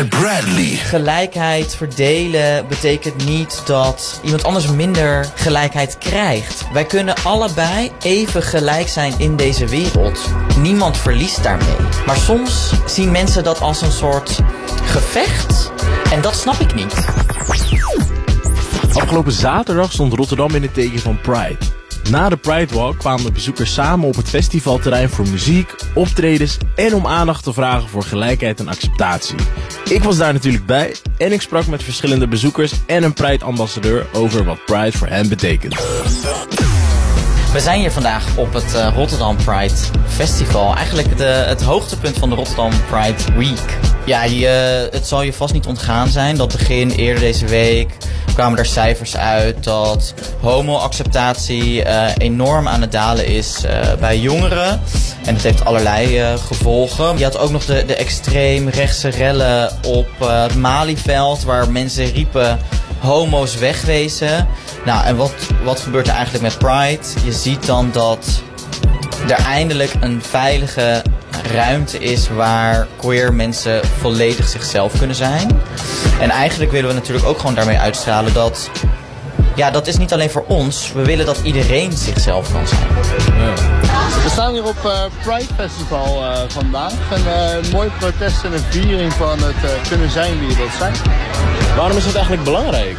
bij Bradley. Gelijkheid verdelen betekent niet dat iemand anders minder gelijkheid krijgt. Wij kunnen allebei even gelijk zijn in deze wereld. Niemand verliest daarmee. Maar soms zien mensen dat als een soort gevecht. En dat snap ik niet. Afgelopen zaterdag stond Rotterdam in het teken van Pride. Na de Pride Walk kwamen de bezoekers samen op het festivalterrein voor muziek, optredens en om aandacht te vragen voor gelijkheid en acceptatie. Ik was daar natuurlijk bij en ik sprak met verschillende bezoekers en een Pride-ambassadeur over wat Pride voor hen betekent. We zijn hier vandaag op het Rotterdam Pride Festival. Eigenlijk het hoogtepunt van de Rotterdam Pride Week. Ja, het zal je vast niet ontgaan zijn dat begin eerder deze week kwamen er cijfers uit dat homo-acceptatie enorm aan het dalen is bij jongeren. En dat heeft allerlei gevolgen. Je had ook nog de extreemrechtse rellen op het Malieveld waar mensen riepen homo's wegwezen. Nou, en wat gebeurt er eigenlijk met Pride? Je ziet dan dat er eindelijk een veilige ruimte is waar queer mensen volledig zichzelf kunnen zijn. En eigenlijk willen we natuurlijk ook gewoon daarmee uitstralen dat ja, dat is niet alleen voor ons. We willen dat iedereen zichzelf kan zijn. Ja. We staan hier op Pride Festival vandaag. Een mooi protest en een viering van het kunnen zijn wie je wilt zijn. Waarom is dat eigenlijk belangrijk?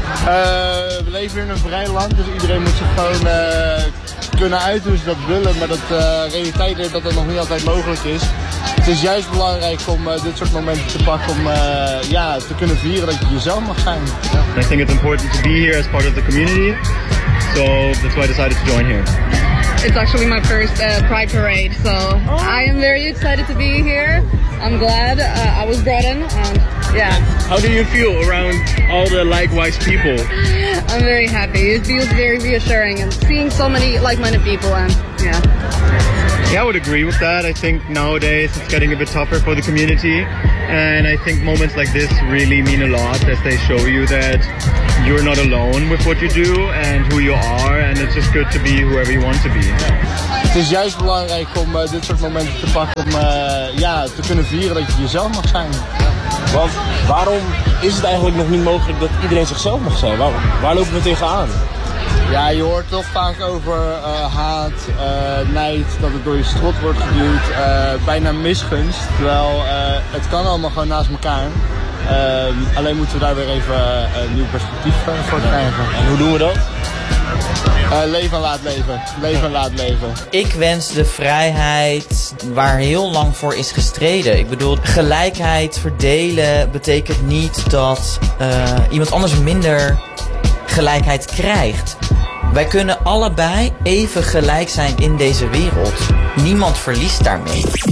We leven in een vrij land, dus iedereen moet zich gewoon kunnen uiten hoe ze dat willen. Maar de realiteit is dat dat nog niet altijd mogelijk is. Het is juist belangrijk om dit soort momenten te pakken om te kunnen vieren dat je jezelf mag zijn. I think it's important to be here as part of the community, so that's why I decided to join here. It's actually my first Pride parade, so I am very excited to be here. I'm glad I was brought in, and yeah. How do you feel around all the likewise people? I'm very happy. It feels very reassuring and seeing so many like-minded people, and yeah. Yeah, I would agree with that. I think nowadays it's getting a bit tougher for the community, and I think moments like this really mean a lot as they show you that you're not alone with what you do and who you are, and it's just good to be whoever you want to be. Het is juist belangrijk om dit soort momenten te pakken om te kunnen vieren dat je jezelf mag zijn. Want waarom is het eigenlijk nog niet mogelijk dat iedereen zichzelf mag zijn? Waar lopen we tegenaan? Ja, je hoort toch vaak over haat, nijd, dat het door je strot wordt geduwd, bijna misgunst. Terwijl het kan allemaal gewoon naast elkaar. Alleen moeten we daar weer even een nieuw perspectief voor krijgen. En hoe doen we dat? Leven en laat leven. Leven en laat leven. Ik wens de vrijheid waar heel lang voor is gestreden. Ik bedoel, gelijkheid verdelen betekent niet dat iemand anders minder gelijkheid krijgt. Wij kunnen allebei even gelijk zijn in deze wereld. Niemand verliest daarmee.